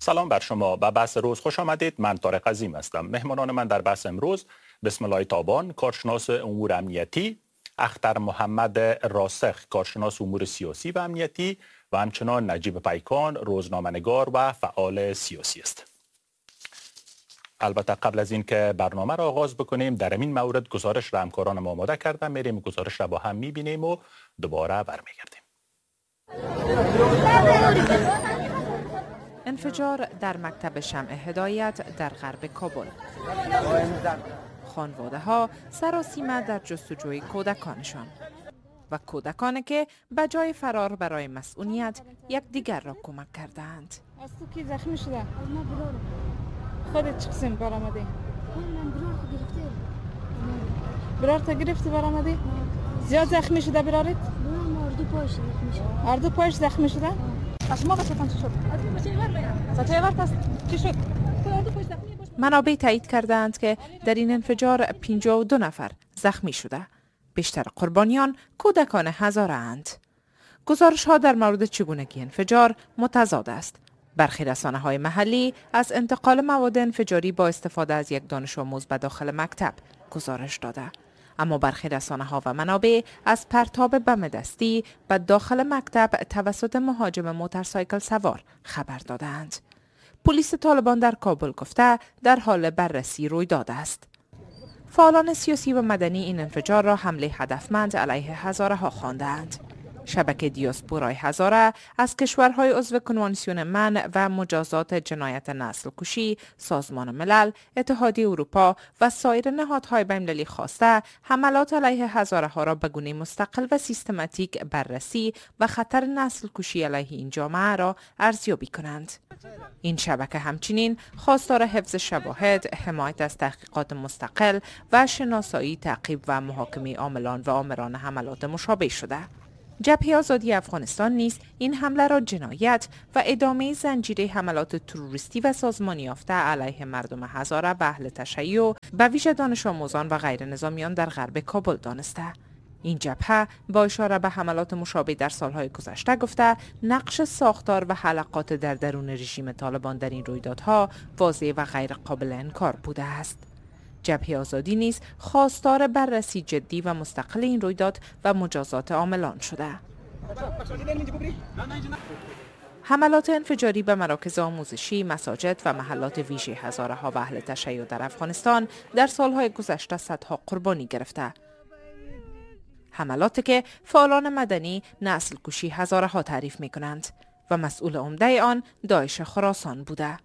سلام بر شما. به بحث روز خوش آمدید. من طارق عظیم هستم. مهمانان من در بحث امروز بسم الله تابان، کارشناس امور امنیتی، اختر محمد راسخ، کارشناس امور سیاسی و امنیتی و همچنان نجیب پیکان، روزنامه‌نگار و فعال سیاسی است. البته قبل از این که برنامه را آغاز بکنیم در این مورد گزارش را همکارانم آماده کردم. میریم گزارش را با هم میبینیم و دوباره برمیگردیم. انفجار در مکتب شمع هدایت در غرب کابل. خانواده ها سراسیمه در جستجوی کودکانشان و کودکانی که به جای فرار برای مسئولیت یکدیگر را کمک کردند. از تو کی زخمی شده؟ از ما برارم. خودت چه قسم برآمدی؟ من برار گرفته. برار تا گرفتی برآمدی؟ زیاد زخمی شده برارت؟ نه اردو پاش زخمی شده. اردو پاش زخمی شده؟ از ما بچه‌تان چی شد؟ چی شد؟ منابع تایید کردند که در این انفجار 52 نفر زخمی شده. بیشتر قربانیان کودکان هزاره‌اند. گزارش ها در مورد چگونگی انفجار متضاد است. برخی رسانه‌های محلی از انتقال مواد انفجاری با استفاده از یک دانش آموز به داخل مکتب گزارش داده. اما برخی رسانه‌ها و منابع از پرتاب بم دستی به داخل مکتب توسط مهاجم موتورسایکل سوار خبر دادند. پلیس طالبان در کابل گفته در حال بررسی رویداد است. فعالان سیاسی و مدنی این انفجار را حمله هدفمند علیه هزاره ها خواندند. شبکه دیاسپورای هزاره از کشورهای عضو کنوانسیون من و مجازات جنایت نسل کشی، سازمان ملل، اتحادیه اروپا و سایر نهادهای بین‌المللی خواسته حملات علیه هزاره ها را به گونه مستقل و سیستماتیک بررسی و خطر نسل کشی علیه این جامعه را ارزیابی کنند. این شبکه همچنین خواستار حفظ شواهد، حمایت از تحقیقات مستقل و شناسایی، تعقیب و محاکمه عاملان و آمران حملات مشابه شده. جبهه آزادی افغانستان نیز این حمله را جنایت و ادامه زنجیره حملات تروریستی و سازمانی یافته علیه مردم هزاره و اهل تشیع به ویژه دانش آموزان و غیر نظامیان در غرب کابل دانسته. این جبهه با اشاره به حملات مشابه در سالهای گذشته گفته نقش ساختار و حلقات در درون رژیم طالبان در این رویدادها واضح و غیر قابل انکار بوده است. جبهه آزادی نیز خواستار بررسی جدی و مستقل این رویداد و مجازات عاملان شده. حملات انفجاری به مراکز آموزشی، مساجد و محلات ویژه هزاره ها و اهل تشیع در افغانستان در سالهای گذشته صدها قربانی گرفته. حملاتی که فعالان مدنی نسل کشی هزاره ها تعریف می کنند و مسئول عمده آن داعش خراسان بوده.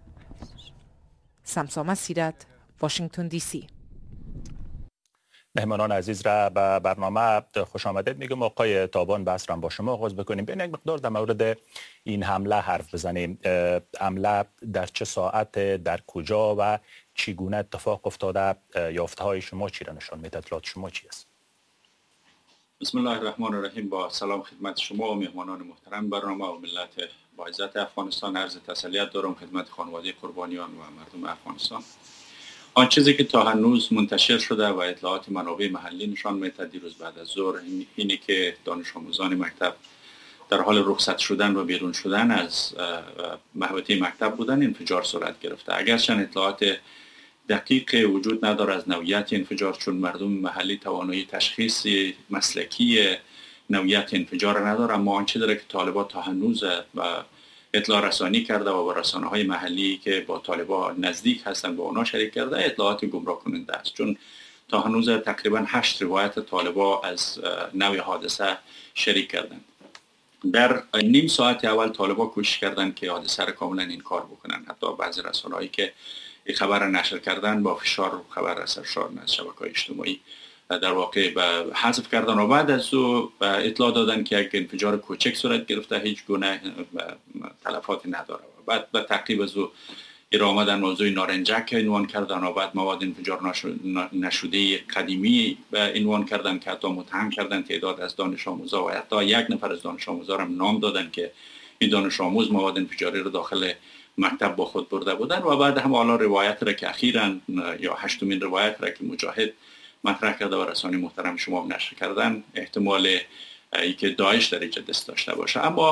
سمسامه سیرت، واشنگتن دی سی. مهمانان عزیز را به برنامه خوش آمدید میگم. آقای تابان بحث را با شما آغاز بکنیم. بین یک مقدار در مورد این حمله حرف بزنیم. حمله در چه ساعت، در کجا و چگونه اتفاق افتاده؟ یافته های شما چی را نشان میده؟ اطلاعات شما چی است؟ بسم الله الرحمن الرحیم. با سلام خدمت شما و مهمانان محترم برنامه و ملت با عزت افغانستان. عرض تسلیت دارم خدمت خانواده قربانیان و مردم افغانستان. آن چیزی که تا هنوز منتشر شده و اطلاعات منابع محلی نشان میده دیروز بعد از ظهر اینه که دانش آموزان مکتب در حال رخصت شدن و بیرون شدن از محوطه مکتب بودن انفجار صورت گرفته. اگرچه اطلاعات دقیق وجود نداره از نوعیت انفجار، چون مردم محلی توانایی تشخیص مسلکی نوعیت انفجار نداره، اما آنچه داره که طالبان تا هنوز اطلاع رسانی کرده و با رسانه‌های محلی که با طالبان نزدیک هستند با اونا شریک کرده اطلاعات گمراه کننده است، چون تا هنوز تقریبا 8 روایت طالبان از نوع حادثه شریک کردند. در نیم ساعت اول طالبان کوشش کردند که حادثه را کاملا انکار بکنن. حتی بعضی رسانه‌هایی که این خبر را نشر کردن با فشار خبر سرشار از شبکه‌های اجتماعی در واقع به حذف کردن و بعد از او اطلاع دادن که یک انفجار کوچک صورت گرفته، هیچ گونه تلفاتی نداره. و بعد به تعقیب از او آمدن موضوع نارنجک عنوان کردن و بعد مواد انفجار نشده قدیمی عنوان کردن که حتی متهم کردن تعداد از دانش آموزا و حتی یک نفر از دانش آموزا را نام دادن که این دانش آموز مواد انفجاری را داخل مکتب با خود برده بودن. و بعد هم حالا روایت را که اخیراً یا هشتمین روایت را که مجاهد مطرح کرده و رسانه محترم شما نشر کردن، احتمال ای که داعش در اینجا دست داشته باشه. اما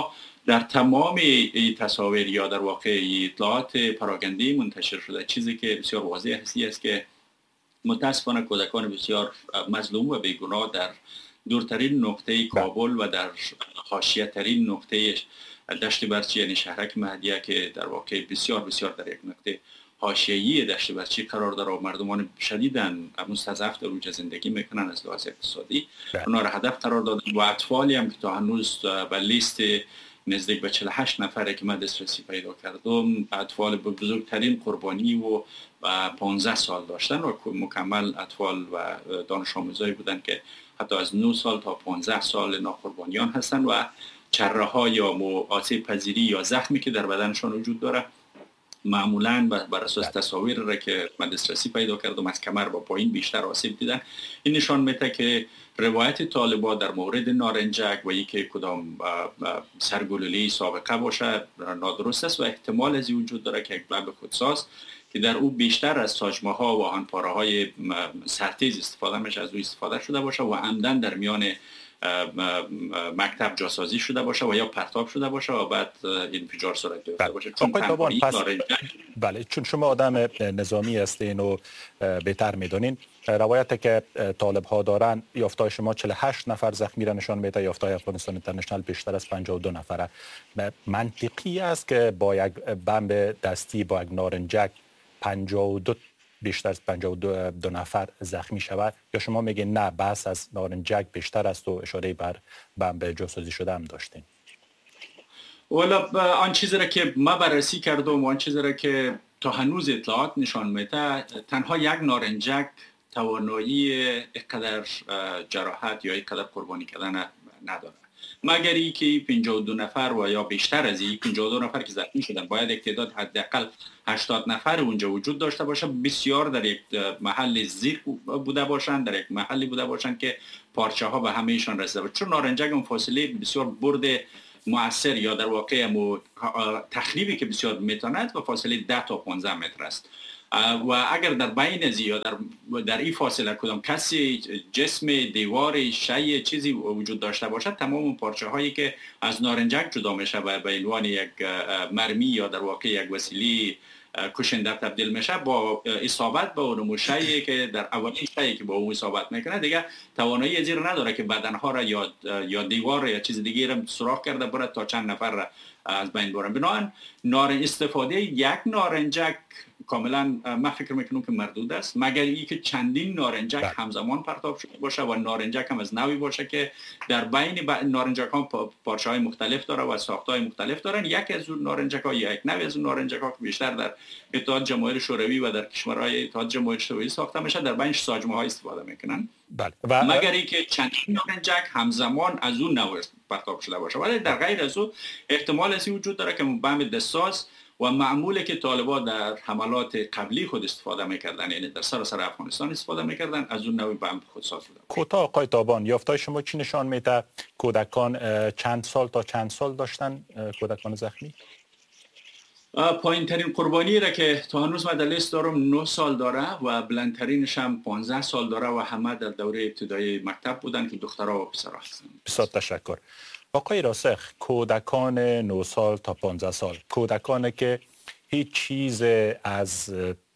در تمام این تصاویر یا در واقع اطلاعات پراکنده منتشر شده چیزی که بسیار واضح است که متاسفانه کودکان بسیار مظلوم و بیگناه در دورترین نقطه کابل و در حاشیه ترین نقطه دشت برچی یعنی شهرک مهدیه که در واقع بسیار بسیار در یک نقطه حاشیه‌ای دشت برچی قرار داره و مردمان شدیداً مستضعف در اونجا زندگی میکنن از لحاظ اقتصادی اونا را هدف قرار دادن و اطفالی هم که تا هنوز به لیست نزدیک به 48 نفره که من دسترسی پیدا کردم اطفال بزرگترین قربانی و 15 سال داشتن و مکمل اطفال و دانش آموزایی بودن که حتی از 9 سال تا 15 سال ناقربانیان هستن و چره ها یا آسیب پذیری یا زخمی که در بدنشان وجود داره معمولاً بر اساس تصاویر را که من دسترسی پیدا کردم از کمر با پایین بیشتر آسیب دیدن. این نشان میده که روایت طالبان در مورد نارنجک و اینکه کدام سرگلوله سابقه باشه نادرست است و احتمال از این وجود داره که یک باب خودساز که در او بیشتر از ساجمه ها و آهنپاره های سرتیز استفاده میشه از او استفاده شده باشه و عمدن در میان مکتب جاسازی شده باشه و یا پرتاب شده باشه و بعد انفجار صورت گرفته باشه. چون بله چون شما آدم نظامی هستین و بهتر میدونین روایت که طالب ها دارن یافتای شما 48 نفر زخمی را نشان میده، یافتای افغانستان اینترنشنال بیشتر از 52 نفره. منطقی است که با یک بمب دستی با یک نارنجک 52 بیشتر از 52 نفر زخمی شود یا شما میگین نه بس از نارنجک بیشتر است و اشاره بر بمب جاسازی شده هم داشتین؟ والا آن چیزی را که ما بررسی کردم و آن چیزی را که تا هنوز اطلاعات نشان میده تنها یک نارنجک توانایی اینقدر جراحت یا اینقدر قربانی کردن نداره، مگر اینکه 52 نفر و یا بیشتر از این 52 نفر که زخمی شدن باید یک تعداد حداقل 80 نفر اونجا وجود داشته باشه، بسیار در یک محل زیر بوده باشند، در یک محلی بوده باشند که پارچه ها به همه ایشان رسیده باشه. چون نارنجک اون فاصله بسیار برد مؤثر یا در واقع تخریبی که بسیار میتواند و فاصله 10 تا 15 متر است و اگر در بین از یا در این فاصله کدام کسی جسم دیوار شیء چیزی وجود داشته باشد تمام اون پارچه هایی که از نارنجک جدا میشه و به عنوان یک مرمی یا در واقع یک وسیله کشنده تبدیل میشه با اصابت به اون شیء که در اولین شیء که با اون اصابت میکنه دیگه توانایی از این نداره که بدنها را یا دیوار یا چیز دیگه را سوراخ کرده بره تا چند نفر را از بین برن. بنابراین استفاده یک نارنجک کاملا من فکر میکنم که مردود است مگر اینکه چندین نارنجک همزمان پرتاب شده باشه و نارنجک هم از نوعی باشه که در بین نارنجک ها پارچه های مختلف داره و ساخت های مختلف دارن. یکی از اون نارنجک ها یا یک نوع از اون نارنجک ها که بیشتر در اتحاد جماهیر شوروی و در کشورهای اتحاد جماهیر شوروی ساخته میشه در بینش ساجمه های استفاده میکنن و مگر اینکه چندین نارنجک همزمان از اون نوع پرتاب شده باشه. ولی در غیر از او احتمال از وجود داره که بمب دستساز و معموله که طالبان در حملات قبلی خود استفاده میکردن یعنی در سراسر افغانستان استفاده میکردن از اون نوع بمب خودساز بوده. کوتاه آقای تابان یافتای شما چی نشان میده کودکان چند سال تا چند سال داشتن کودکان زخمی؟ پایین ترین قربانی را که تا هنوز من در لیست دارم 9 سال داره و بلندترینش هم 15 سال داره و همه در دوره ابتدایی مکتب بودن که دخترها و پسرها هستن. بسیار تشکر. آقای راسخ کودکان 9 سال تا 15 سال کودکانی که هیچ چیز از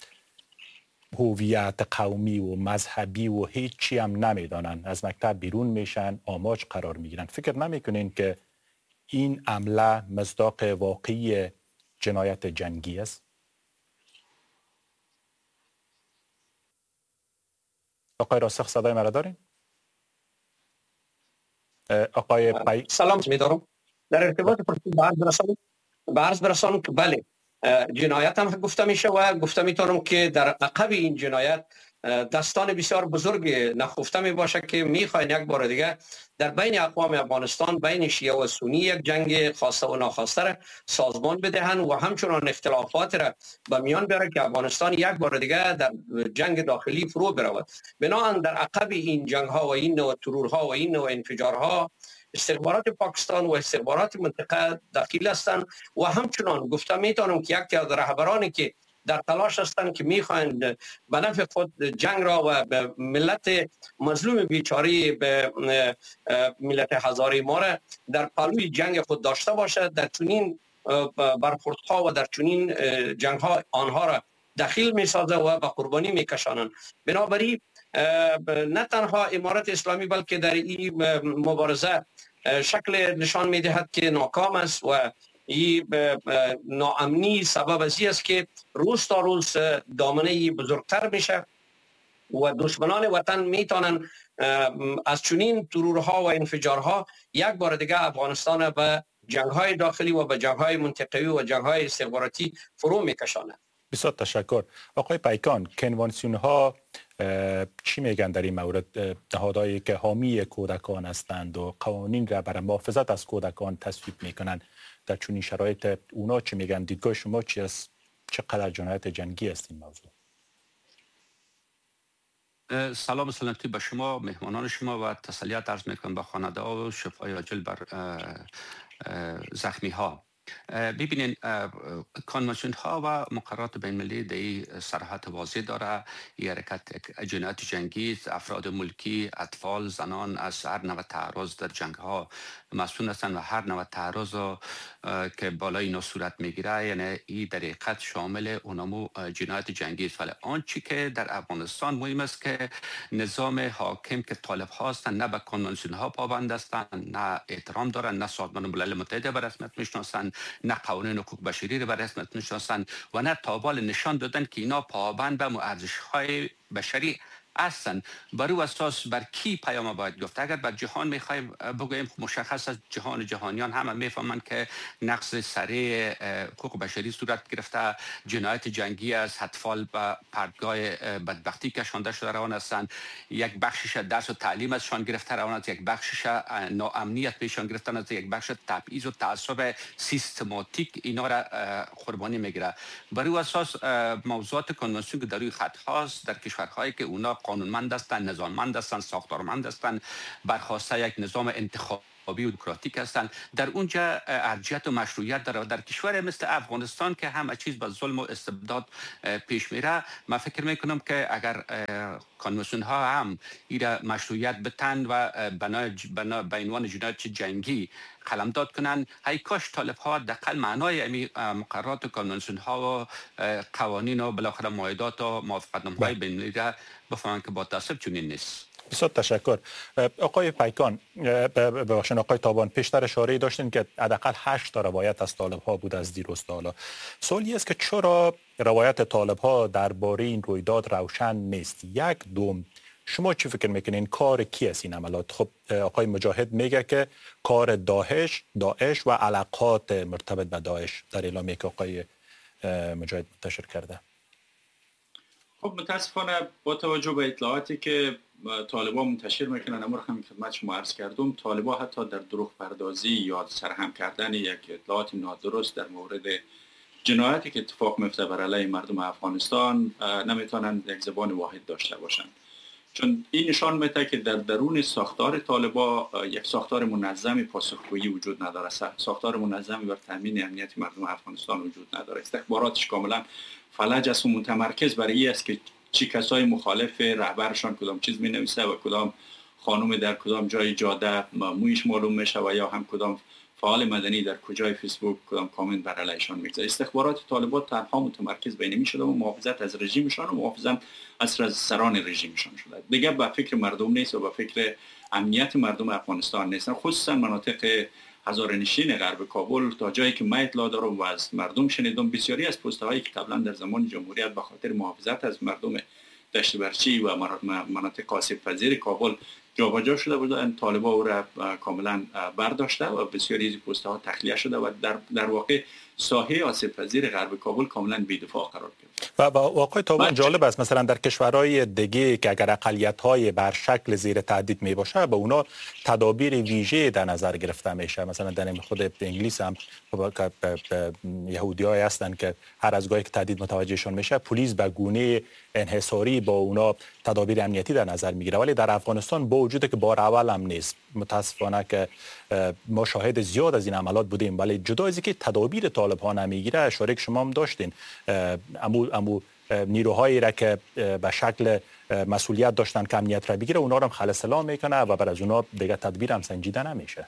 هویت قومی و مذهبی و هیچ چی هم نمیدانن از مکتب بیرون میشن آماج قرار میگیرن فکر نمیکنین که این عمله مصداق واقعی جنایت جنگی است؟ آقای راسخ صدای مرا دارین؟ آقای سلام می‌دارم در ارتباط به عرض برسانم که بله جنایت هم گفته میشه و گفته میتونم که در عقب این جنایت دستان بسیار بزرگ نخفته می باشه که میخواین یک بار دیگه در بین اقوام افغانستان بین شیعه و سنی یک جنگ خواسته و ناخواسته را سازمان بدهن و همچنان اختلافات را به میان بیاره که افغانستان یک بار دیگه در جنگ داخلی فرو برود. بنابراین در عقب این جنگ ها و این نوع ترورها و این نوع انفجارها استخبارات پاکستان و استخبارات منطقه داخل هستند و همچنان گفته میتونم که یک تعداد رهبرانی که در تلاش هستند که میخواهند به نفع خود جنگ را و به ملت مظلوم بیچاره به ملت هزاره ما را در پهلوی جنگ خود داشته باشد. در چنین برخوردها و در چنین جنگ ها آنها را دخیل می سازه و به قربانی می کشانند. بنابراین نه تنها امارت اسلامی بلکه در این مبارزه شکل نشان می دهد که ناکام است و این ناامنی سبب از این است که روز تا روز دامنه بزرگتر میشه و دشمنان وطن میتونن از چنین ترورها و انفجارها یک بار دیگه افغانستان به جنگ‌های داخلی و به جنگ‌های منطقه‌ای و جنگ‌های استخباراتی فرو میکشانند. بسیار تشکر. آقای پیکان، کنوانسیون ها چی میگن در این مورد؟ نهادهایی که حامی کودکان هستند و قوانین را برای محافظت از کودکان تصویب میکنن، در چنین شرایط اونا چی میگن؟ دیدگاه شما چی است؟ چقدر جنایت جنگی است این موضوع؟ سلام سلامتی به شما، مهمانان شما و تسلیت عرض میکنم به خانواده و شفای عاجل بر زخمی ها. ببینین کنوانسیون ها و مقررات بین المللی در صراحت واضح داره. این حرکت جنایت جنگی، افراد ملکی، اطفال، زنان از هر نوع تعرض در جنگ ها مسئول هستند و هر نوع تعرض که بالای اینا صورت میگیره، یعنی این در حقیقت شامل اونمو جنایت جنگی است. ولی آنچه که در افغانستان مهم است که نظام حاکم که طالب ها هستند نه به کنوانسیون ها پابند هستند، نه احترام دارند، نه سازمان ملل متحد به رسمیت میشناسند، نه قوانین حقوق بشری را به رسمیت میشناسند و نه تابال نشان دادن که اینا پابند به ارزش های بشری هستند. بر او اساس بر کی پیام باید گفت؟ اگر بر جهان میخوایم بگوییم، مشخص از جهانیان همه میفهمند که نقض سریع حقوق بشری صورت گرفته، جنایت جنگی از اطفال به پرتگاه بدبختی کشانده شده روان هستند، یک بخشش درس و تعلیم ازشان گرفته روان است، یک بخشش ناامنیت پیشان گرفتن است، یک بخش تبعیض و تعصب سیستماتیک اینا را قربانی میگیره. بر او اساس موضوعات کنوانسیون که در روی خط هاست در کشورهایی که اونا قانونمند هستند، نظاممند هستند، ساختارمند هستند، برخواسته یک نظام انتخابی و دموکراتیک هستند، در اونجا ارجحیت و مشروعیت داره. در کشور مثل افغانستان که همه چیز با ظلم و استبداد پیش میره، من فکر میکنم که اگر کنوانسیون ها هم ایره مشروعیت بتن و به عنوان جنایت جنگی قلمداد کنن، ای کاش طالب ها دقل معنای مقررات کنوانسیون ها و قوانین و بالاخره معاهدات و موافقتنامه های بین المللی را بفهمن که با تاسف چنین نیست. بسیار تشکر. آقای پیکان، ببخشید آقای تابان، پیشتر اشاره داشتین که حداقل 8 تا روایت از طالب ها بود از دیروز تا حالا. سوالی است که چرا روایت طالب ها درباره این رویداد روشن نیست؟ یک دوم، شما چی فکر میکنین کار کی است این عملات؟ خب آقای مجاهد میگه که کار داعش و علاقات مرتبط به داعش در اعلامیه که آقای مجاهد منتشر کرده. خب متاسفانه با توجه به اطلاعاتی که طالبان منتشر میکنن، امر هم خدمت شما عرض کردم، طالبان حتی در دروغ پردازی یا سرهم کردن یک اطلاعات نادرست در مورد جنایتی که اتفاق میفته بر علیه مردم افغانستان نمیتونن یک زبان واحد داشته باشند. چون این نشان میده که در درون ساختار طالبان یک ساختار منظم پاسخگویی وجود نداره، ساختار منظمی بر تامین امنیت مردم افغانستان وجود نداره. استخباراتش کاملا فلج است و متمرکز بر این است که چی کسای مخالف رهبرشان کدام چیز می نویسه و کدام خانم در کدام جای جاده مویش معلوم میشه و یا هم کدام فعال مدنی در کجای فیسبوک کدام کامنت بر علیهشان میگذاره. استخبارات طالبان تنها متمرکز بین می شده و محافظت از رژیمشان و محافظت از سران رژیمشان شده. دیگه به فکر مردم نیست و به فکر امنیت مردم افغانستان نیست، خصوصا مناطق هزاره‌نشین غرب کابل. تا جایی که من اطلاع دارم و از مردم شنیدم، بسیاری از پست‌هایی که قبلا در زمان جمهوریت به خاطر محافظت از مردم دشت برچی و مناطق آسیب پذیر کابل جابجا شده بودند، طالبان او را کاملا برداشته و بسیاری از پست‌ها تخلیه شده و در واقع ساحه آسیب پذیر غرب کابل کاملا بی‌دفاع قرار گرفت. و واقعا طبعا جالب است مثلا در کشورهای دیگه که اگر اقلیت‌های بر شکل زیر تهدید می باشه به اونا تدابیر ویژه در نظر گرفته میشه. مثلا در خود انگلیس هم یهودی‌های هستن که هر از گاهی که تهدید متوجهشون میشه پلیس به گونه انحصاری با اونا تدابیر امنیتی در نظر میگیره، ولی در افغانستان با وجود که بار اول هم نیست، متاسفانه که ما شاهد زیاد از این عملات بودیم، ولی جدا از اینکه تدابیر طالب ها نمیگیره، اشاره شما هم داشتین امو نیروهایی را که به شکل مسئولیت داشتن که امنیت را بگیره اونا رو هم خلسلا میکنه و بر از اونا دیگه تدبیر هم سنجیده نمیشه.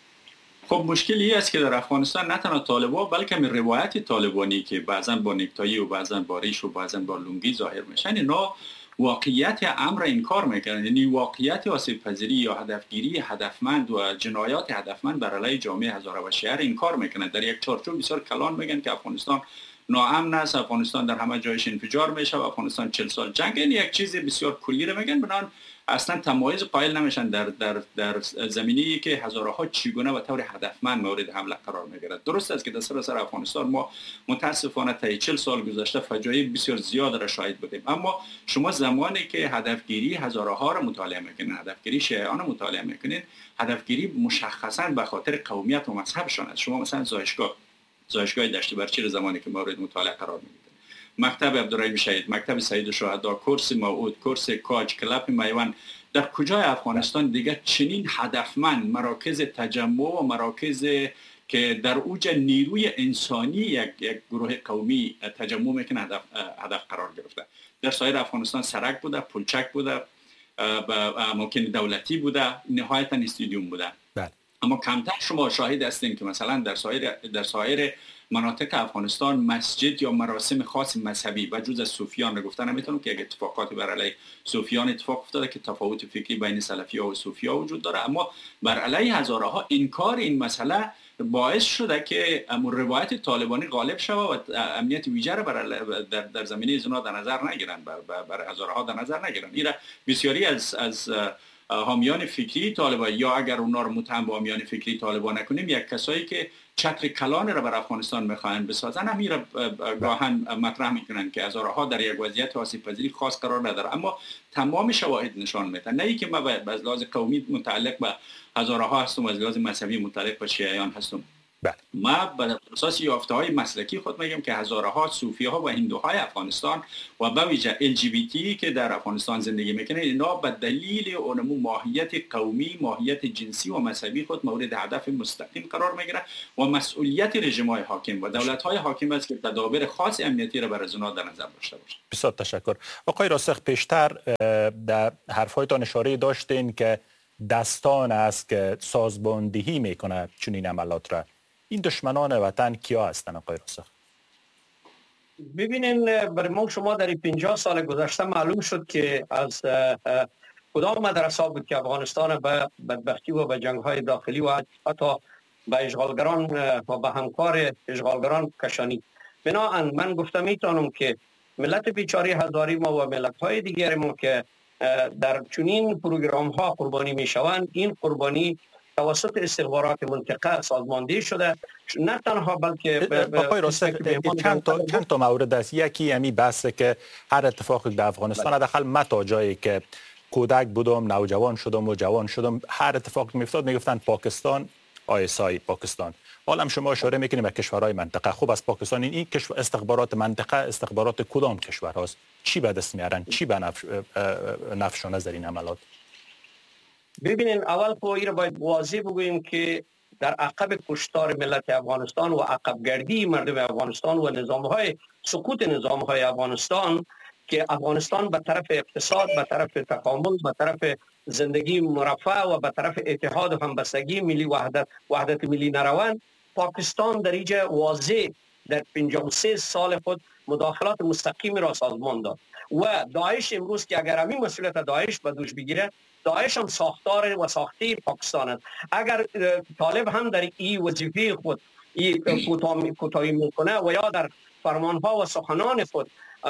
خب مشکلی است که در افغانستان نه تنها طالبان بلکه من روایت طالبانی که بعضا با نکتایی و بعضا با ریش و بعضا با لنگی ظاهر میشن، اینا واقعیت امر انکار میکنن. یعنی واقعیت آسیب پذیری یا هدفگیری هدفمند و جنایات هدفمند بر علیه جامعه هزاره و شهر انکار میکنن. در یک چارچوب بسیار کلان میگن که افغانستان ناامن است، افغانستان در همه جایش انفجار میشه و افغانستان 40 سال جنگ. این یک چیز بسیار کلی رو میگن، بنان اصلا تمایز قائل نمیشن در زمینه‌ای که هزارها چگونه و طور هدفمند مورد حمله قرار میگیرد. درست است که در سراسر افغانستان ما متاسفانه تا 40 سال گذشته فجایع بسیار زیاد را شاهد بودیم، اما شما زمانی که هدفگیری هزارها را مطالعه میکنین، هدفگیری شیعیان را مطالعه میکنین، هدفگیری مشخصا به خاطر قومیت و مذهبشان است. شما مثلا زایشگاه دشت برچی را زمانی که مورد مطالعه قرار میگیرید، مکتب عبدالرحیم شهید، مکتب سید الشهدا، کورس موعود، کورس کاج، کلاب میوان، در کجای افغانستان دیگه چنین هدفمند مراکز تجمع و مراکز که در اوج نیروی انسانی یک گروه قومی تجمع میکنه هدف قرار گرفته؟ در سایر افغانستان سرک بوده، پلچک بوده، اماکن دولتی بوده، نهایتا استادیوم بوده. اما کمتر شما شاهد هستین که مثلا در سایر مناطق افغانستان مسجد یا مراسم خاص مذهبی و جز از صوفیان رو گفتن نمیتونم که یک اتفاقاتی بر علیه صوفیان اتفاق افتاده که تفاوت فکری بین سلفی‌ها و صوفی‌ها وجود داره، اما بر علیه هزارها انکار این مسئله باعث شده که روایت طالبانی غالب شود و امنیت ویژه را در زمینه زنا در نظر نگیرن، بر هزارها در نظر نگیرن. این بسیاری از حامیان فکری طالبان، یا اگر اونا رو متهم به حامیان فکری طالبان نکنیم، یک کسایی که چتر کلان را بر افغانستان میخواهند بسازن، همین را گاهن مطرح میکنن که هزارها در یک وضعیت آسیب پذیری خاص قرار نداره، اما تمام شواهد نشان میدن، نه اینکه ما از لحاظ قومی متعلق به هزارها هستم و از لحاظ مذهبی متعلق به شیعیان هستم. ما بر اساس یافته‌های مسلکی خود میگم که هزارها صوفی‌ها و هندوهای افغانستان و به ویژه LGBT که در افغانستان زندگی میکنن، اینا به دلیل اونمو ماهیت قومی، ماهیت جنسی و مذهبی خود مورد هدف مستقیم قرار میگیره و مسئولیت رژیم‌های حاکم و دولت‌های حاکم است که تدابیر خاص امنیتی را برای اونا در نظر داشته باشه. بسیار تشکر. آقای راسخ، پیشتر در حرف‌هایتان اشاره داشتین که دستان است که سازماندهی میکنه چنین عملات را. این دشمنان وطن کیا هستن آقای راسخ؟ ببینین، برای ما شما در 50 سال گذشته معلوم شد که از کدام مدرسه بود که افغانستان به بدبختی و به جنگ‌های داخلی و حتی به اشغالگران و به همکار اشغالگران کشانی. بنابراین من گفتم میتونم که ملت بیچاره هزاری ما و ملت‌های دیگر ما که در چنین پروگرام‌ها قربانی میشوند، این قربانی توسط استخبارات منطقه سازماندهی شده، نه تنها بلکه آقای راسخ چند تا مورد است. یکی همی بحثه که هر اتفاقی در افغانستان حداقل من تا جایی که کودک بودم، نوجوان شدم و جوان شدم، هر اتفاقی میافتاد میگفتن پاکستان، ISI پاکستان. حالا شما اشاره میکنید به کشورهای منطقه. خوب از پاکستان این استخبارات منطقه استخبارات کدام کشور هاست؟ چی به دست میارن؟ چی به نفشونه در این عملات؟ ببینین، اول پایی رو باید واضح بگوییم که در عقب کشتار ملت افغانستان و عقب گردی مردم افغانستان و نظامهای سقوط نظامهای افغانستان که افغانستان به طرف اقتصاد، به طرف تکامل، به طرف زندگی مرفه و به طرف اتحاد و همبستگی ملی وحدت ملی نروند، پاکستان در اینجا واضح در 53 سال خود مداخلات مستقیم را سازمان داد و داعش امروز که اگر همین مسئولیت داعش به دوش بگیره، داعش هم ساختار و ساخته پاکستان است. اگر طالب هم در این وظیفه خود کوتاهی میکنه و یا در فرمانها و سخنان خود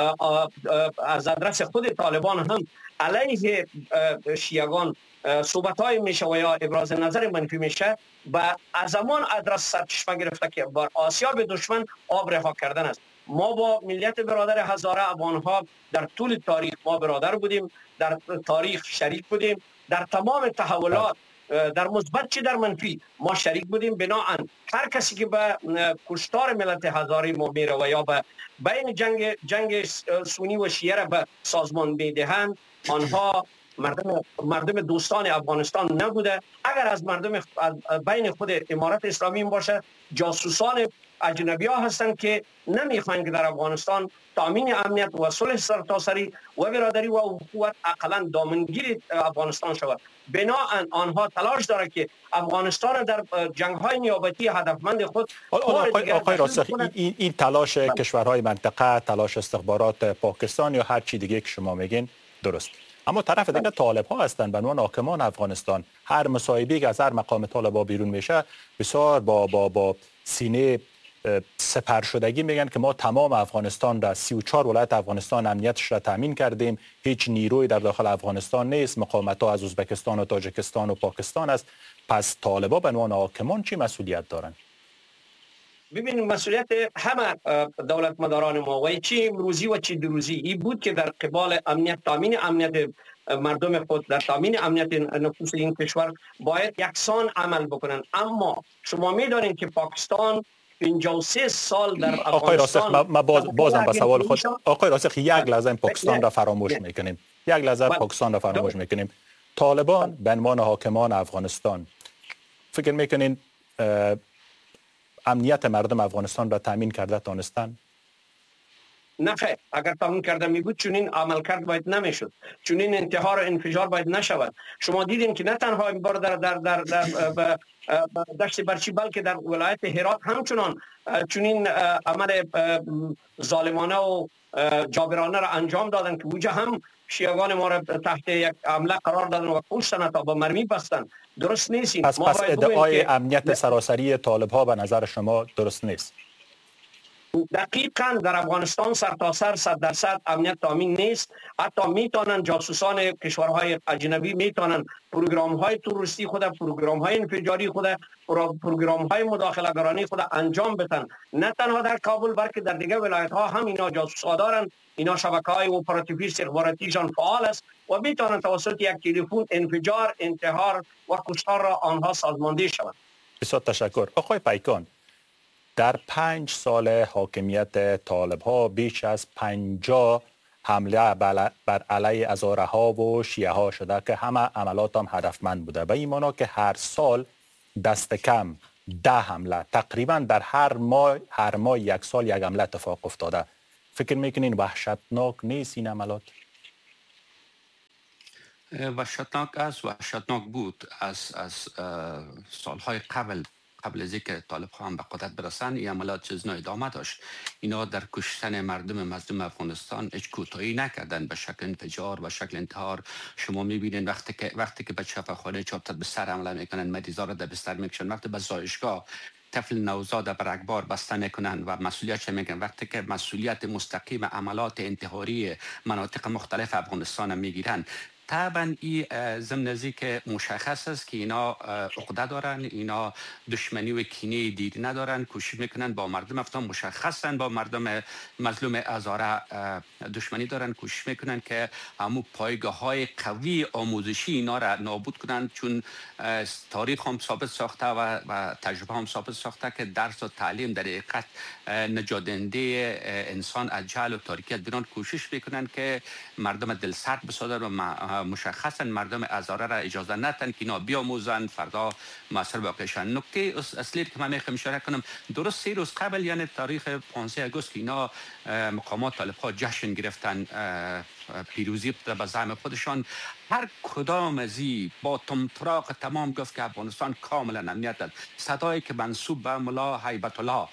از آدرس خود طالبان هم علیه شیعگان صحبت‌های میشه و یا ابراز نظر منفی میشه، و از زمان آدرس سرچشمه گرفته که بر آسیاب دشمن آب رها کردن است. ما با ملیت برادر هزاره افغان‌ها در طول تاریخ ما برادر بودیم، در تاریخ شریک بودیم، در تمام تحولات در مثبت چه در منفی ما شریک بودیم. بنابراین هر کسی که به کشتار ملت هزاره ما میره و یا به بین جنگ سنی و شیعه را به سازمان میدهند، آنها مردم دوستان افغانستان نبوده. اگر از مردم بین خود امارت اسلامی باشه، جاسوسان اجنبی ها هستند که نمیخواین که در افغانستان تامین امنیت و صلح سرتاسری و برادری و اخوت اقلا دامنگیر افغانستان شود. بناهن آنها تلاش داره که افغانستان در جنگ های نیابتی هدفمند خود آقای راسخ، این تلاش کشورهای منطقه، تلاش استخبارات پاکستان یا هر چی دیگه که شما میگین درست، اما طرف دیگه طالب ها هستند به عنوان حاکمان افغانستان. هر مصاحبه‌ای که از هر مقام طالبا بیرون میشه بسیار با سینه سپر شدگی میگن که ما تمام افغانستان را 34 ولایت افغانستان امنیتش را تامین کردیم، هیچ نیروی در داخل افغانستان نیست، مقاومت ها از ازبکستان و تاجیکستان و پاکستان است. پس طالبا به عنوان حاکمان چی مسئولیت دارند؟ ببینید، مسئولیت همه دولت مداران ما و چی امروزی و چی دیروزی این بود که در قبال امنیت، تامین امنیت مردم خود، در تامین امنیت نفوس این کشور باید یکسان عمل بکنن. اما شما میدانید که پاکستان 53 سال در افغانستان. آقای راسخ، ما بازم به سوال خود آقای راسخ یک لحظه پاکستان را فراموش میکنیم. یک لحظه پاکستان را فراموش میکنیم. طالبان به عنوان حاکمان افغانستان فکر میکنین امنیت مردم افغانستان را تامین کرده تانستن؟ نه خیر، اگر تامین کرده می بود چنین عمل کرد باید نمیشد، چنین انتحار و انفجار باید نشود. شما دیدین که نه تنها این بار در دشت برچی بلکه در ولایت هرات همچنان چنین عمل ظالمانه و جابرانه را انجام دادن که وجه هم شیعگان ما را تحت یک حمله قرار دادن و کشتن تا با مرمی بستن. درست نیست. پس ادعای امنیت سراسری طالب ها به نظر شما درست نیست؟ دقیقاً در افغانستان سرتاسر 100% امنیت تامین نیست. حتی میتونن جاسوسان کشورهای اجنبی میتونن پروگرام های تروریستی خود، پروگرام های انفجاری خود، پروگرام های مداخله گرانی خود انجام بدن. نه تنها در کابل بلکه در دیگر ولایت ها هم اینا جاسوسا دارن. اینا شبکه های اپراتیوی استخباراتیشان فعال است و میتونن توسط یک تلفن انفجار، انتحار و کشتار را آنها سازماندهی شوند. بسیار تشکر. آقای پیکان، در 5 سال حاکمیت طالب ها بیش از 50 حمله بر علیه هزاره ها و شیعه ها شده که همه عملات هم هدفمند بوده. به این معنا که هر سال دست کم 10 حمله، تقریبا در هر ماه یک سال یک حمله اتفاق افتاده. فکر میکنین وحشتناک نیست این عملات؟ وحشتناک بود. از سالهای قبل از اینکه طالب ها هم به قدرت برسن، این عملات چیز ادامه داشت. اینا در کشتن مردم مظلوم افغانستان هیچ کوتاهی نکردن، به شکل انفجار، به شکل انتحار. شما میبینید وقتی که بچه خانه چاپ به سر حمله میکنن، مریضا را در بستر میکشن، وقتی به زایشگاه طفل نوزاد بر اکبار بسته میکنن و مسئولیتش میگن، وقتی که مسئولیت مستقیم عملات انتحاری مناطق مختلف افغانستان میگیرن. طبعا این ضمن که مشخص است که اینا عقده دارن، اینا دشمنی و کینه دیری ندارن، کوشش میکنن با مردم افغان، مشخصا با مردم مظلوم هزاره دشمنی دارن، کوشش میکنن که همو پایگاه های قوی آموزشی اینا را نابود کنن، چون تاریخ هم ثابت ساخته و تجربه هم ثابت ساخته که درس و تعلیم در حقیقت نجاتنده انسان از جهل و تاریکیت بیرون. کوشش میکنن که مردم دل سرد بسازن و مشخصا مردم هزاره را اجازه ندن که اینا بیاموزن، فردا مؤثر واقعشن. نکته اصلی که من میخوام اشاره کنم، درست 3 روز قبل، یعنی تاریخ 15 آگوست، اینا مقامات طالب ها جشن گرفتن پیروزی به زعم خودشان. هر کدام از با تمطراق تمام گفت که افغانستان کاملا امنیت دارد. صدایی که منسوب به ملا هیبت الله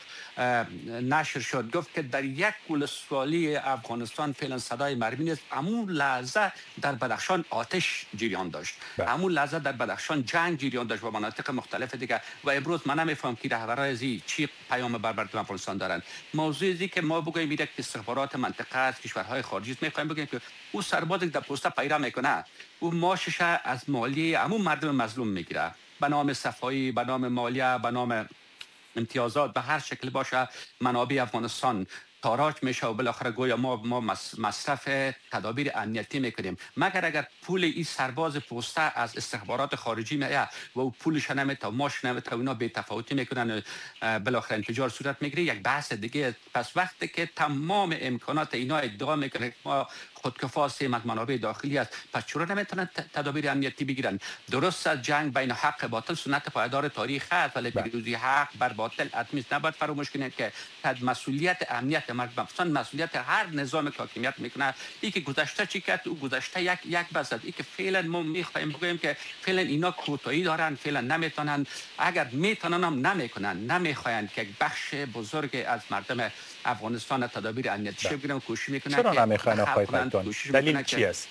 نشر شد گفت که در یک ولسوالی افغانستان فعلا صدای مرمی نیست. همون لحظه در بدخشان آتش جریان داشت، همون لحظه در بدخشان جنگ جریان داشت با مناطق مختلف دیگه. و امروز من نمیفهم که رهبرای ازی چی پیام بر مردم افغانستان دارن. موضوعی است که ما بگوییم که استخبارات منطقه از کشورهای خارجی است، میخوایم بگیم که او سربازی در پست پیدا میکنه، او ماشش از مالیه همون مردم مظلوم میگیره، به نام صفایی، به نام مالیه، به نام امتیازات، به هر شکل باشه منابع افغانستان تاراج میشه و بالاخره گویا ما مصرف تدابیر امنیتی میکنیم. مگر اگر پول این سرباز پسته از استخبارات خارجی میاد و او پولش نمیته و ماش نمیته و اینا بی تفاوتی میکنن، بالاخره انفجار صورت میگیره، یک بحث دیگه. پس وقتی که تمام امکانات اینا ادعا میکنه ما خودکفا سمت منابع داخلی است، پس چرا نمیتونن تدابیر امنیتی بگیرن؟ درست از جنگ بین حق باطل سنت پایدار تاریخ است، ولی پیروزی حق بر باطل حتمی نباید فراموش کنید که مسئولیت امنیت مردم، مسئولیت هر نظام که حاکمیت میکنه، این که گذشته چی کرد و گذشته یک بس است. این که فعلا ما میخوایم بگوییم که فعلا اینا کوتاهی دارن، فعلا نمیتونن، اگر میتونن هم نمیکنن، نمیخواین که بخش بزرگ از مردم افغانستان تدابیر امنیتی بگیرن و کوشش میکنن. چرا نمیخواین آقای پایتون؟ دلیل چی است؟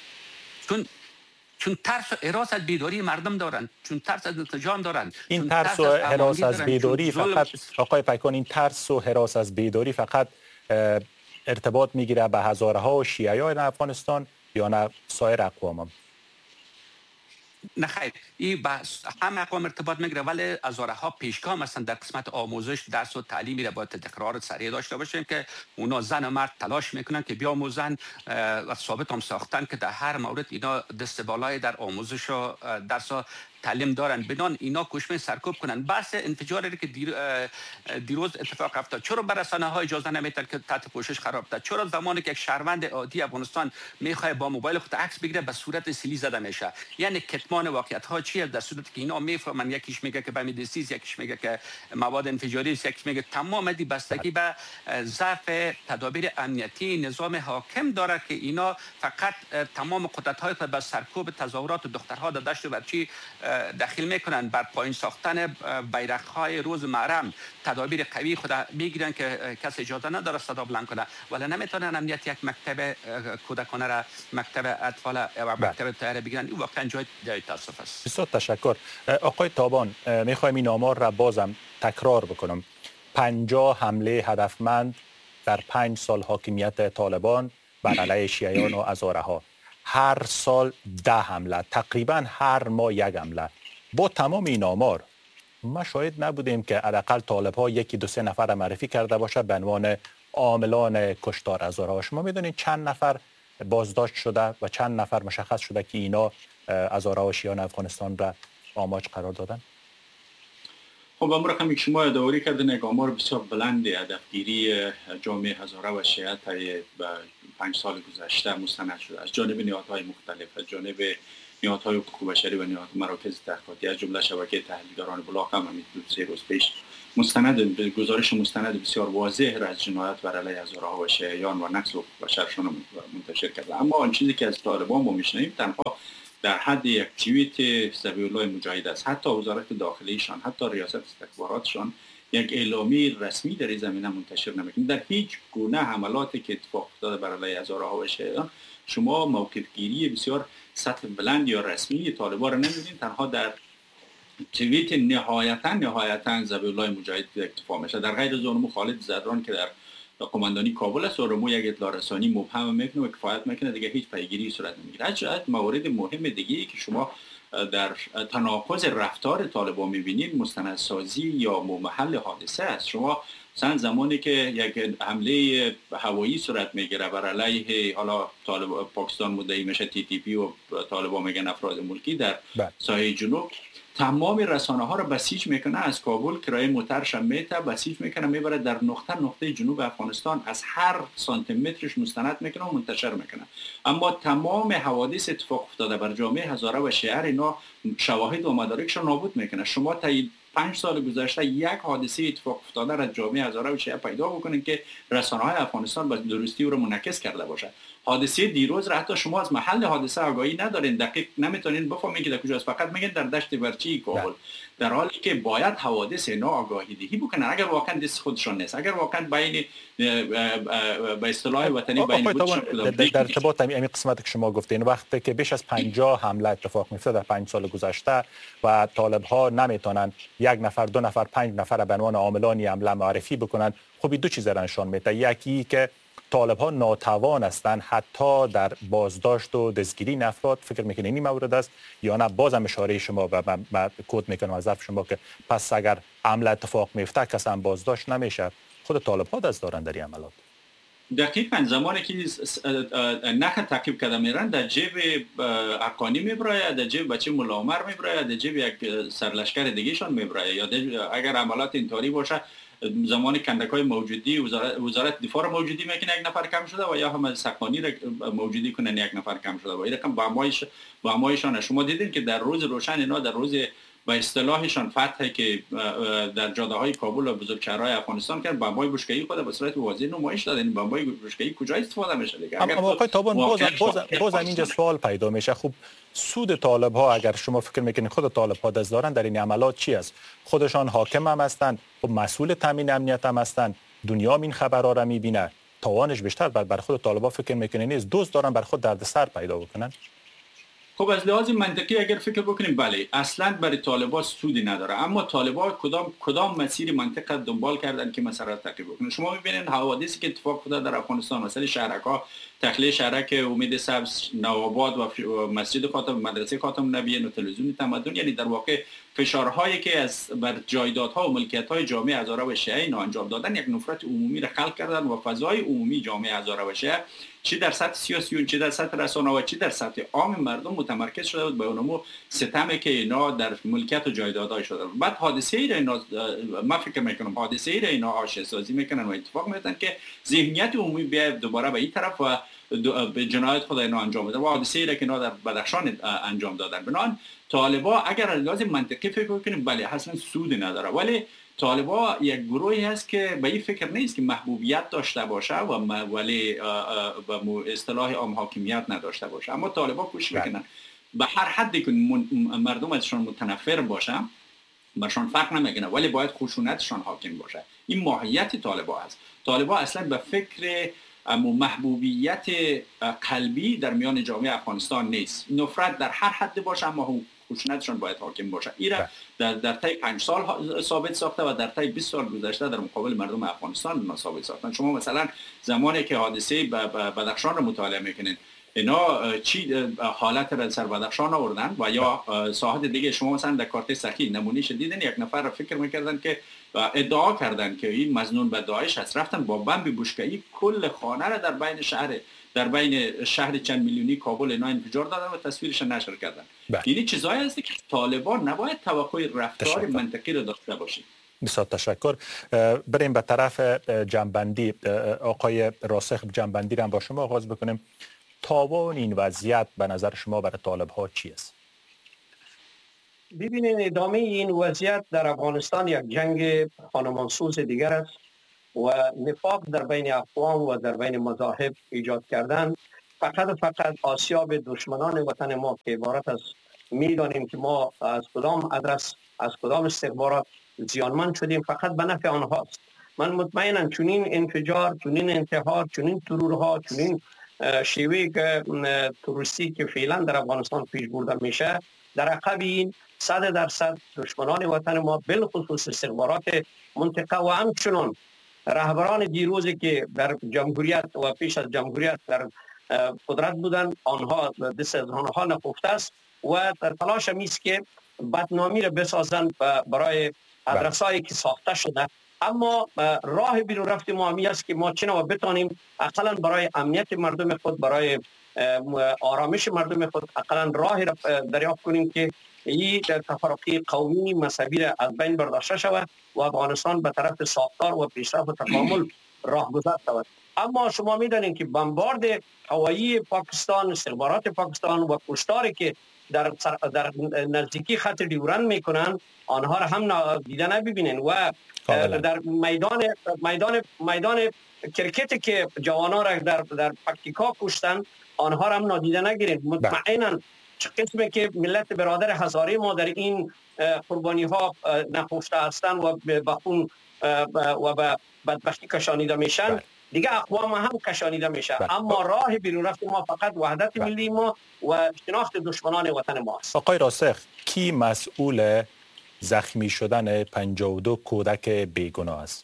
چون ترس و هراس از بیداری مردم دارن، چون ترس از انسجام دارن. این ترس و هراس از بیداری فقط آقای پیکان، این ترس و هراس از بیداری فقط ارتباط میگیره به هزارها و شیعیان افغانستان یا نه سایر اقوام هم؟ نه خیر، این بس هم اقوام ارتباط میگیره، ولی هزارها پیشگاه مثلا در قسمت آموزش، درس و تعلیمی را باید تکرار سریع داشته باشیم که اونا زن و مرد تلاش میکنن که بیاموزن و ثابت هم ساختن که در هر مورد اینا دست بالای در آموزش و درس و تعلیم دارن، بدون اینا کوشش سرکوب کنن. بحث انفجاری که دیروز اتفاق افتاد، چرا بر رسانه‌ها اجازه نمیدن که تحت پوشش قرار بده؟ چرا زمانی که یک شهروند عادی افغانستان میخواد با موبایل خود عکس بگیره به صورت سیلی زده میشه؟ یعنی کتمان واقعیت ها چیه؟ در صورتی که اینا میفهمن، یکیش میگه که بم دسیس، یکیش میگه که مواد انفجاری است، یکیش میگه تمام دی بستگی به ضعف تدابیر امنیتی نظام حاکم داره که اینا فقط تمام قدرت‌های خود به سرکوب تظاهرات دخترها در دشت ورچی داخل میکنن، بر پایین ساختن بیرق‌های روز محرم تدابیر قوی خود میگیرن که کس اجازه نداره صدا بلند کنه، ولی نمیتونن امنیت یک مکتب کودکانه را، مکتب اطفال و مکتب طیاره بگیرن. این واقعا جای تاسف است. بسیار تشکر. آقای تابان، میخوایم این آمار را بازم تکرار بکنم. 50 حمله هدفمند در 5 سال حاکمیت طالبان بر علیه شیعیان و هزارها. هر سال 10 حمله، تقریبا هر ماه یک حمله. با تمام این آمار ما شاید نبودیم که حداقل طالب‌ها یکی دو سه نفر معرفی کرده باشه به عنوان عاملان کشتار هزارها. شما میدونید چند نفر بازداشت شده و چند نفر مشخص شده که اینا هزارها و شیعیان افغانستان را آماج قرار دادن؟ خب امروز رقمی که شما یادآوری کردن یک آمار بسیار بلند هدفگیری جامعه هزاره و شیعه طی 5 سال گذشته مستند شده از جانب نهادهای مختلف، از جانب نهادهای حقوق بشری و نهاد مراکز تحقیقاتی، از جمله شبکه تحلیلگران بلاغ هم همین 2 روز پیش گزارش مستند بسیار واضح را از جنایت بر علیه هزارها و شیعیان و نقض حقوق بشرشان منتشر کرده. اما آن چیزی که از طالبان ما میشنویم تنها در حد یک توییت ذبیح الله مجاهد است. حتی وزارت داخلیشان، حتی ریاست استخباراتشان یک اعلامیه رسمی در این زمینه منتشر نمیکنه. در هیچ گونه حملاتی که اتفاق افتاده بر علیه هزارها و شیعیان شما موقف گیری بسیار سطح بلند یا رسمی طالبان را نمیدین. تنها در توییت نهایتا ذبیح الله مجاهد اتفاق میشه. در غیر از اون خالد زدران که در قماندانی کابل است و یک اطلاع رسانی مبهم میکنه و کفایت میکنه، دیگه هیچ پیگیری صورت نمیگیره. از موارد مهم دیگه که شما در تناقض رفتار طالبان میبینید مستندسازی یا محل حادثه است. شما مثلا زمانی که یک حمله هوایی صورت میگیره بر علیه حالا پاکستان مدعی میشه TTP و طالبان میگن افراد ملکی در ساحل جنوب، تمام رسانه ها را بسیج میکنه. از کابل کرایه موترش میته بسیج میکنه، میبره در نقطه جنوب افغانستان، از هر سانتی مترش مستند میکنه و منتشر میکنه. اما تمام حوادث اتفاق افتاده بر جامعه هزاره و شیعه اینا شواهد و مدارکش را نابود میکنه. شما تا 5 سال گذشته یک حادثه اتفاق افتاده را جامعه هزاره و شیعه پیدا بکنین که رسانه های افغانستان به درستی او را منعکس کرده باشه. حادثه دیروز را حتی شما از محل حادثه آگاهی ندارین، دقیق نمیتونین بفهمین که در کجاست، فقط میگن در دشت ورچی کابل، در حالی که باید حوادث اینا آگاهی دهی بکنن. اگر واقعا دست خودشان نیست، اگر واقعا بین به اصطلاح وطنی بین در ارتباط همین قسمت که شما گفتین، وقتی که بیش از 50 حمله اتفاق میفته در 5 سال گذشته و طالب ها نمیتونن 1 نفر 2 نفر 5 نفر به عنوان عاملان حمله معرفی بکنن، خب دو چیز را نشان میده. یکی که طالب ها ناتوان هستند حتی در بازداشت و دستگیری این افراد. فکر میکنین این مورد است یا نه؟ بازم اشاره شما و من کد میکنم از حرف شما که پس اگر حمله اتفاق میفته کسی هم بازداشت نمیشه، خود طالب ها دست دارن در این عملات. دقیقاً زمانی که نخ تعقیب کرده میرن در جیب حقانی میبراید، در جیب بچه ملامر میبراید، در جیب یک سرلشکر دیگه شان میبراید، یا اگر عملات اینطوری باشه زمان کندک‌های موجودی وزارت دفاع موجودی میکنه یک نفر کم شده و یا هم سقانی را موجودی کنن یک نفر کم شده و این رقم با همایشان شما دیدین که در روز روشن اینا در روز با اصطلاحشان فتحی که در جاده‌های کابل و بزرگشهرهای افغانستان کرد بمبای بشکه‌ای خود به صورت واضح نمایش داد. این بمبای بشکه‌ای کجا استفاده میشه دیگه؟ اما آقای تابان باز اینجا سوال پیدا میشه. خب سود طالب ها اگر شما فکر میکنید خود طالب ها دست دارن در این عملات چی است؟ خودشان حاکم هم هستند، خب مسئول تامین امنیت هم هستند، دنیا این خبرها را میبینه، تاوانش بیشتر بر خود طالب ها فکر میکنه نیست دوست دارن بر خود دردسر پیدا بکنن؟ خب از لحاظ منطقی اگر فکر بکنیم بله اصلا برای طالبان سودی نداره، اما طالبان کدام مسیر منطقه دنبال کردن که مسئله تعقیب بکنن. شما میبینید حوادثی که اتفاق افتاد در افغانستان، مثلا شهرک‌ها تخلیه شهرک امید سبز، نوآباد و مسجد خاتم، مدرسه خاتم نبیین و تلویزیون تمدن، یعنی در واقع فشارهایی که از بر جایدادها و ملکیت‌های جامعه هزاره و شیعه اینا انجام دادن یک نفرت عمومی را خلق کردن و فضای عمومی جامعه هزاره و شیعه چی در سطح سیاسی و چی در سطح رسانه و چی در سطح عام مردم متمرکز شده بود به اونمو ستمی که اینا در ملکیت و جایدادهای شده. بعد حادثه ای را اینا ما فکر میکنم حادثه ای را اینا آشتی سازی میکنن و اتفاق میفتن که ذهنیت عمومی بیا دوباره به این طرف و به جنایت خود اینا انجام بده و حادثه ای را که اینا در بدخشان انجام دادن. بنابراین طالبا اگر از لحاظ منطقی فکر کنیم بله اصلا سود نداره، ولی طالبا یک گروهی هست که به این فکر نیست که محبوبیت داشته باشه ولی به اصطلاح عام حاکمیت نداشته باشه. اما طالبا کوشش میکنن به هر حدی که مردم ازشان متنفر باشه برشان فرق نمیکنه، ولی باید خشونتشان حاکم باشه. این ماهیت طالبا است. طالبا اصلا به فکر محبوبیت قلبی در میان جامعه افغانستان نیست. نفرت در هر حد باشه اما خشونتشان باید حاکم باشه. ایرا در طی 5 سال ثابت ساخته و در طی 20 سال گذشته در مقابل مردم افغانستان ثابت ساختن. شما مثلا زمانی که حادثه بدخشان رو مطالعه میکنین اینا چی حالت را سر بدخشان آوردن و یا ساحات دیگه. شما مثلا در کارت سخی نمونهش دیدن یک نفر را فکر میکردن که ادعا کردن که این مظنون به داعش هست، رفتن با بمب بشکه‌ای کل خانه را در بین شهر چند میلیونی کابل اینا انفجار دادن و تصویرش نشر کردن. یعنی چیزایی هست که طالبان نباید توقع رفتار منطقی را داشته باشید. بسیار تشکر. بریم به طرف جنبندی. آقای راسخ جنبندی را با شما آغاز بکنیم. تاوان این وضعیت به نظر شما برای طالب ها چی است؟ ببینید ادامه این وضعیت در افغانستان یک جنگ خانمانسوز دیگر است و نفاق در بین اقوام و در بین مذاهب ایجاد کردن فقط آسیاب دشمنان وطن ما که عبارت از میدانیم که ما از کدام ادرس از کدام استخبارات زیانمند شدیم فقط به نفع آنهاست. من مطمئنم چنین انفجار، چنین انتحار، چنین ترورها، چنین شیوه تروریستی که فعلا در افغانستان پیش برده میشه در عقب این 100% دشمنان وطن ما بالخصوص استخبارات منطقه و همچنان رهبران دیروزی که در جمهوریت و پیش از جمهوریت در قدرت بودن آنها دست از آنها نخفته است و در تلاش میست که بدنامی را بسازن برای ادرسایی که ساخته شده. اما راه بیرون رفت ما همی است که ما چنان بتانیم اقلا برای امنیت مردم خود، برای آرامش مردم خود اقلا راهی را دریافت کنیم که این تفرقه قومی مذهبی را از بین برداشته شود و افغانستان به طرف ساختار و پیشرفت و تکامل راهگذر شود. اما شما میدانید که بمبارد هوایی پاکستان، استخبارات پاکستان و کشتاری که در نزدیکی خط دیورند میکنن آنها را هم دیده نبینین و در میدان کرکت که جوانان را در پکتیکا کشتن آنها را هم نادیده نگیرین. مطمئنا چه قسمی که ملت برادر هزاره ما در این قربانی ها نخفته هستند و به خون و به بدبختی کشانیده میشن دیگه اقوام هم کشانیده میشه. اما راه بیرون رفت ما فقط وحدت ملی ما و شناخت دشمنان وطن ما است. آقای راسخ کی مسئول زخمی شدن 52 کودک بیگناه است؟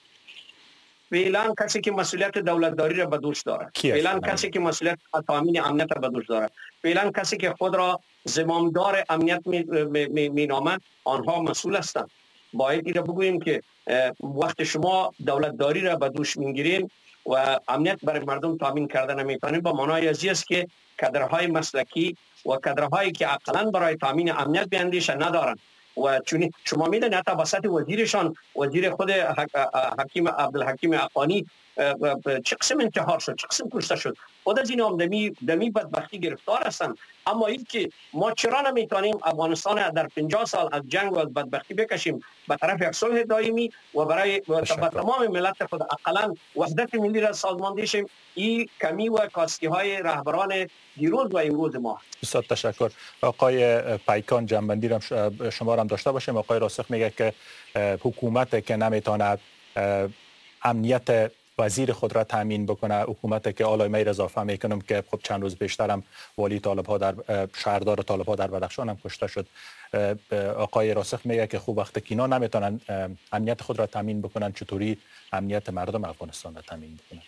فعلا کسی که مسئولیت دولتداری را به دوش داره، فعلا کسی که مسئولیت تامین امنیت را به دوش داره، فعلا کسی که خود را زمامدار امنیت مینامد آنها مسئول هستند. باید این را بگوییم که وقت شما دولتداری را به دوش میگیرین و امنیت برای مردم تامین کردن نمیتونین با معنای ازی است که کادرهای مسلکی و کادرهایی که عقلا برای تامین امنیت بیاندیشه ندارن. و چون شما میدونید حتی وسط وزیرشان، وزیر خود حکیم عبدالحکیم اقانی چه قسم انتحار شد، چه قسم کشته شد. خود از این هم دمی بدبختی گرفتار هستند. اما این که ما چرا نمیتونیم افغانستان در 50 سال از جنگ و از بدبختی بکشیم به طرف یک صلح دائمی و برای تمام ملت خود اقلا وحدت ملی را سازمانده شیم. این کمی و کاستی های رهبران دیروز و امروز ما. بسیار تشکر. آقای پیکان جنبندی را شما هم داشته باشیم. آقای راسخ میگه که حکومت که نمیتواند امنیت وزیر خود را تامین بکنه، حکومت که آلای میر اضافه میکنم که خب چند روز بیشتر هم والی طالب‌ها در شهردار طالب‌ها در بدخشان هم کشته شد. آقای راسخ میگه که خوب وقت که اینا نمیتونن امنیت خود را تامین بکنن، چطوری امنیت مردم افغانستان را تامین بکنن؟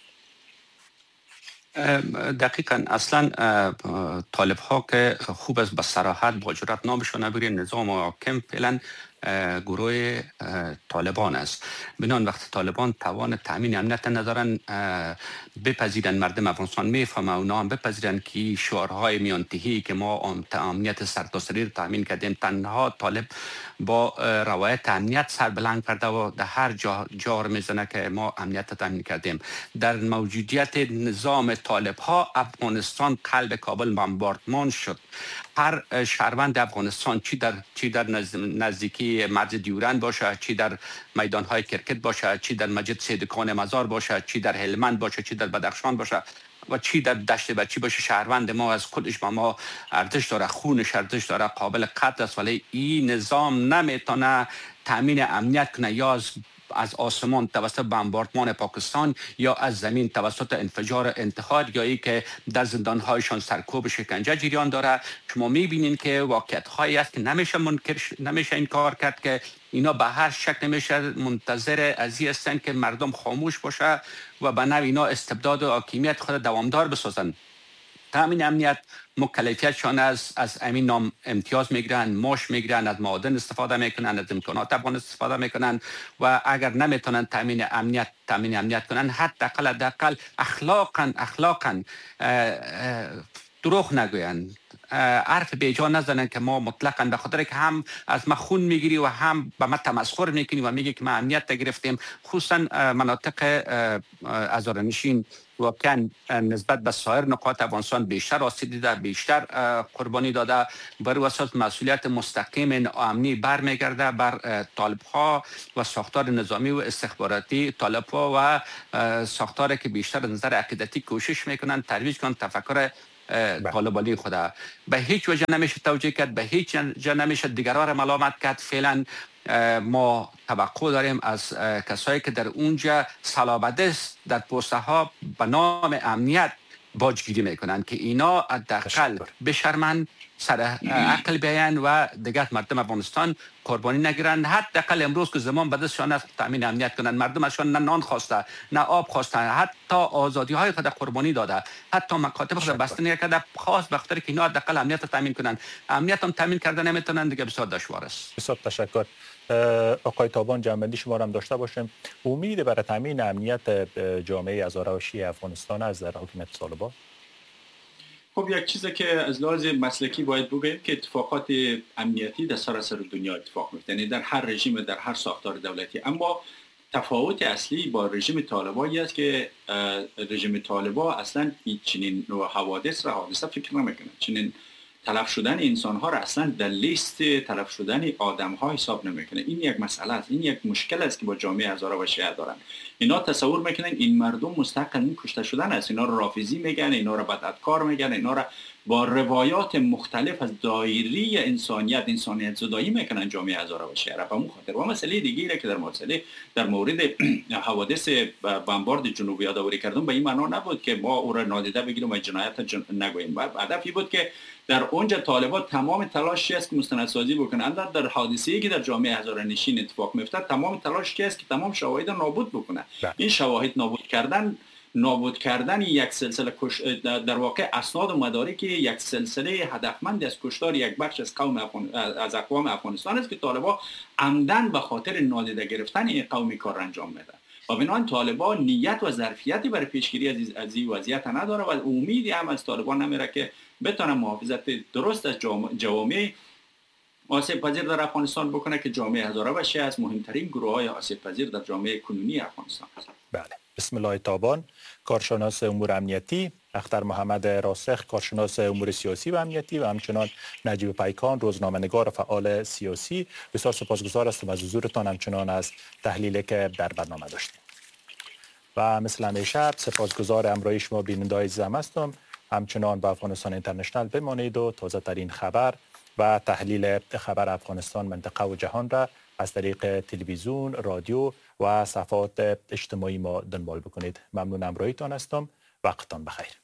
دقیقاً اصلا طالب ها که خوب است به صراحت با جرأت نامشون نبری، نظام حاکم فعلا گروه طالبان است. بنان وقت طالبان توان تامین امنیت ندارن، بپذیرن مردم افغانستان میفهمه، اونا هم بپذیرن که شعارهای میانتهی که ما امنیت سرتاسری رو تامین کردیم، تنها طالب با روایت امنیت سر بلند کرده و در هر جا میزنه که ما امنیت تامین کردیم. در موجودیت نظام طالب ها افغانستان قلب کابل بمباردمان شد. هر شهروند افغانستان چی در نزدیکی مرز دیورند باشه، چی در میدان های کرکت باشه، چی در مسجد سیدکان مزار باشه، چی در هلمند باشه، چی در بدخشان باشه و چی در دشت بچی باشه، شهروند ما از خودش با ما ارزش داره، خونش ارزش داره، قابل قدر است. ولی این نظام نمیتونه تامین امنیت کنه، یا از آسمان توسط بمباردمان پاکستان یا از زمین توسط انفجار انتحار، یا ای که در زندانهایشان سرکوب شکنجه جریان داره. شما میبینین که واقعیت هایی است که نمیشه این کار کرد که اینا به هر شکل نمیشه منتظر ازی هستن که مردم خاموش باشه و به نوع اینا استبداد و حاکمیت خود دوامدار بسازن. تامین امنیت مکلفیتشان از امین نام امتیاز میگیرن، ماش میگیرن، از معادن استفاده میکنن، از امکانات افغان استفاده میکنن و اگر نمیتونن تامین امنیت کنن، حداقل اخلاقا دروغ نگوین، حرف بیجا نزنن که ما مطلقاً به خاطر که هم از ما خون میگیری و هم به ما تمسخر میکنی و میگی که ما امنیت گرفتیم. خصوصا مناطق هزاره‌نشین واقعا نسبت به سایر نقاط افغانستان بیشتر آسیب دیده، بیشتر قربانی داده. بر اساس مسئولیت مستقیم امنی برمیگرده بر طالب‌ها و ساختار نظامی و استخباراتی طالب‌ها و ساختاری که بیشتر از نظر عقیدتی کوشش میکنن ترویج کنن تفکر طالبانی خدا. به هیچ وجه نمیشه توجیه کرد، به هیچ وجه نمیشه دیگران را ملامت کرد. فعلا ما توقع داریم از کسایی که در اونجا صلابده در پوسته ها به نام امنیت باجگیری میکنن که اینا حداقل بشرمن، سر عقل بیان و دیگر مردم افغانستان قربانی نگیرن. حداقل امروز که زمان به دستشان است تامین امنیت کنن. مردم ازشان نه نان خواسته، نه آب خواسته، حتی آزادی های خود قربانی داده، حتی مکاتب خود بسته نکرده، خاص به خاطر که اینا حداقل امنیت تامین کنن. امنیت هم تامین کرده نمیتونن، دیگه بسیار دشوار است. بسیار تشکر. آقای تابان جنبندی شما را هم داشته باشیم. امید برای تامین امنیت جامعه هزاره و شیعه افغانستان از در حکومت طالبان؟ خب یک چیزی که از لحاظ مسلکی باید بگیم که اتفاقات امنیتی در سراسر دنیا اتفاق میفته، یعنی در هر رژیم، در هر ساختار دولتی. اما تفاوت اصلی با رژیم طالبانی است که رژیم طالبان اصلا چنین نوع حادثه فکر نمیکنه. چنین تلف شدن انسان ها را اصلا در لیست تلف شدن آدم ها حساب نمیکنه. این یک مسئله است، این یک مشکل است که با جامعه هزاره و شیعه دارن. اینا تصور میکنن این مردم مستقل کشته شدن است، اینا رو رافضی میگن، اینا رو بدعتکار میگن، اینا رو با روایات مختلف از دایره انسانیت زدایی میکنن جامعه هزاره و شیعه را. به اون خاطر و مسئله دیگه که در مورد حوادث بمبارد جنوب یادآوری کردم به این معنا نبود که ما او را نادیده بگیریم و جنایت نگوییم. هدفی بود که در اونجا طالبان تمام تلاشی است که مستندسازی بکنن در حادثه‌ای که در جامعه هزاره نشین اتفاق میفته. تمام تلاش است که تمام شواهد نابود بکنه. این شواهد نابود کردن یک سلسله در واقع اسناد و مدارک یک سلسله هدفمند از کشتار یک بخش از اقوام افغانستان است که طالبان عمدن به خاطر نادیده گرفتن این قوم کار انجام میدن. و بنابراین طالبان نیت و ظرفیتی برای پیشگیری از این وضعیت نداره و امیدی هم از طالبان نمیره که بتونه محافظت درست از جوامع آسیب پذیر در افغانستان بکنه که جامعه هزاره و شیعه از مهمترین گروه های آسیب پذیر در جامعه کنونی افغانستان است. بله. بسم الله تابان، کارشناس امور امنیتی، اختر محمد راسخ، کارشناس امور سیاسی و امنیتی، و همچنان نجیب پیکان، روزنامه‌نگار و فعال سیاسی. بسیار سپاسگزار هستم از حضورتان، همچنان از تحلیلی که در برنامه داشتیم. و مثل همیشه سپاسگزار همراهی شما بیننده‌های عزیزم هستم. همچنان با افغانستان اینترنشنال بمانید و تازه ترین خبر و تحلیل خبر افغانستان، منطقه و جهان را از طریق تلویزیون، رادیو و صفحات اجتماعی ما دنبال بکنید. ممنون همراهیتان هستم. وقتتان بخیر.